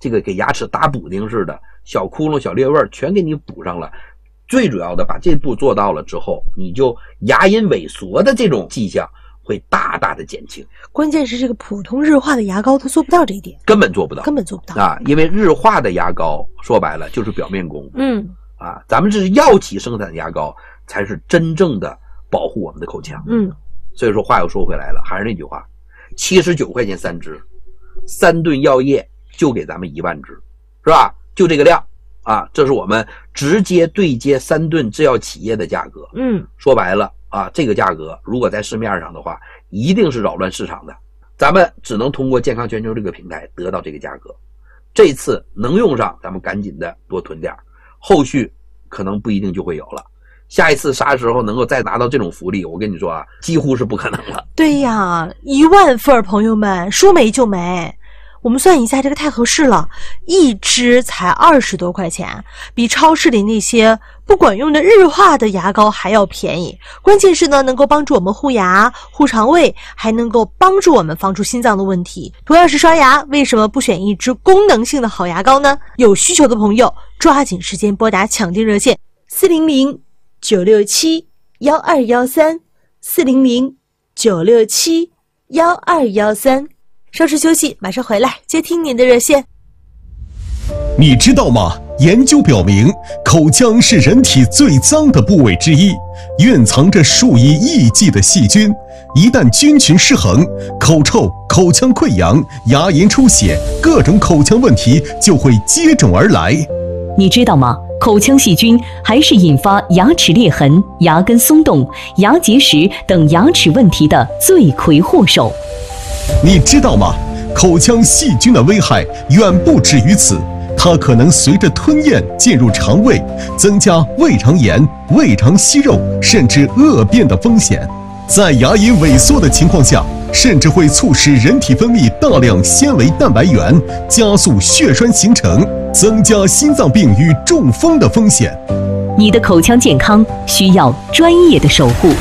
这个给牙齿打补丁似的，小窟窿、小裂纹全给你补上了。最主要的，把这步做到了之后，你就牙龈萎缩的这种迹象会大大的减轻。 关键是这个普通日化的牙膏它做不到这一点， 根本做不到啊！因为日化的牙膏说白了就是表面功，咱们这是药企生产的牙膏才是真正的保护我们的口腔，所以说话又说回来了，还是那句话，79块钱3支，3吨药液就给咱们1万支，是吧？就这个量啊，这是我们直接对接3吨制药企业的价格。说白了啊，这个价格如果在市面上的话，一定是扰乱市场的。咱们只能通过健康全球这个平台得到这个价格。这次能用上，咱们赶紧的多囤点，后续可能不一定就会有了。下一次啥时候能够再拿到这种福利，我跟你说啊，几乎是不可能了。 对呀，1万份，朋友们，说没就没。我们算一下，这个太合适了，一支才20多块钱，比超市里那些不管用的日化的牙膏还要便宜。关键是呢，能够帮助我们护牙、护肠胃，还能够帮助我们防住心脏的问题。同样是刷牙，为什么不选一支功能性的好牙膏呢？有需求的朋友，抓紧时间拨打抢订热线400-967-1213，400-967-1213。稍事休息，马上回来接听您的热线。 你知道吗？研究表明，口腔是人体最脏的部位之一，蕴藏着数以亿计的细菌。一旦菌群失衡，口臭、口腔溃疡、牙龈出血，各种口腔问题就会接踵而来。 你知道吗？口腔细菌还是引发牙齿裂痕、牙根松动、牙结石等牙齿问题的罪魁祸首。 你知道吗？口腔细菌的危害远不止于此，它可能随着吞咽进入肠胃，增加胃肠炎、胃肠息肉，甚至恶变的风险。在牙龈萎缩的情况下，甚至会促使人体分泌大量纤维蛋白原，加速血栓形成，增加心脏病与中风的风险。 你的口腔健康需要专业的守护。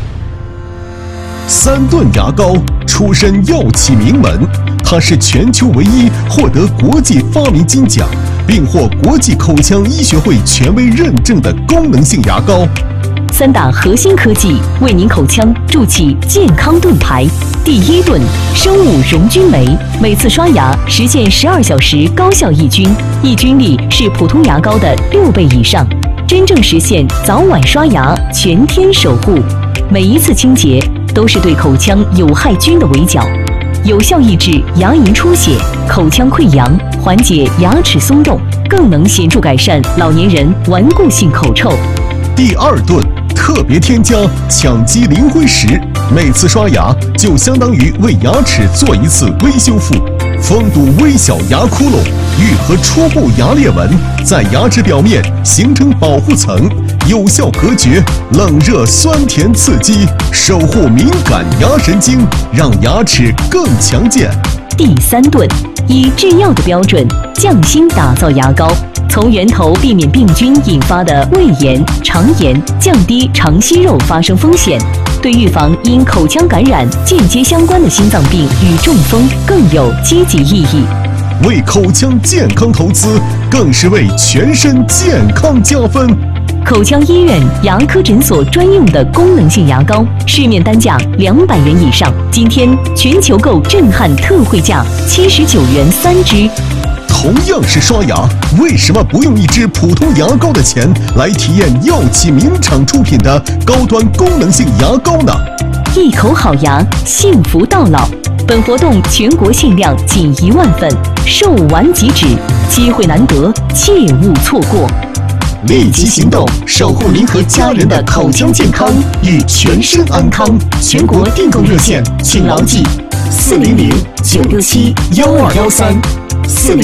3吨牙膏出身药企名门，它是全球唯一获得国际发明金奖，并获国际口腔医学会权威认证的功能性牙膏。 3大核心科技为您口腔筑起健康盾牌。第1盾，生物溶菌酶，每次刷牙实现12小时高效抑菌，抑菌力是普通牙膏的6倍以上，真正实现早晚刷牙全天守护。每一次清洁都是对口腔有害菌的围剿，有效抑制牙龈出血、口腔溃疡，缓解牙齿松动，更能显著改善老年人顽固性口臭。 第2盾，特别添加羟基磷灰石，每次刷牙就相当于为牙齿做一次微修复，封堵微小牙窟窿，愈合初步牙裂纹，在牙齿表面形成保护层，有效隔绝冷热酸甜刺激，守护敏感牙神经，让牙齿更强健。 第3盾，以制药的标准匠心打造牙膏，从源头避免病菌引发的胃炎、肠炎，降低肠息肉发生风险，对预防因口腔感染间接相关的心脏病与中风更有积极意义。 为口腔健康投资，更是为全身健康加分。 口腔医院牙科诊所专用的功能性牙膏，市面单价200元以上，今天全球购震撼特惠价79元3支。 同样是刷牙，为什么不用一支普通牙膏的钱来体验药企名厂出品的高端功能性牙膏呢？ 一口好牙，幸福到老。本活动全国限量仅1万份，售完即止，机会难得，切勿错过。 立即行动，守护您和家人的口腔健康与全身安康。全国订购热线，请牢记：400-967-1213，400